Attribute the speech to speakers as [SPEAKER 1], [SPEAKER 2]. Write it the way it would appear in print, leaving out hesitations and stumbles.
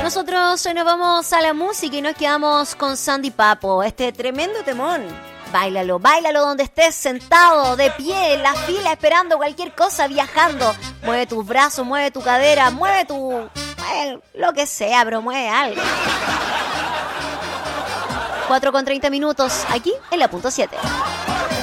[SPEAKER 1] Nosotros nos vamos a la música y nos quedamos con Sandy Papo, este tremendo temón. Báilalo, báilalo donde estés sentado, de pie, en la fila, esperando cualquier cosa, viajando. Mueve tus brazos, mueve tu cadera, mueve lo que sea, pero mueve algo. 4:30 aquí en la punto 7.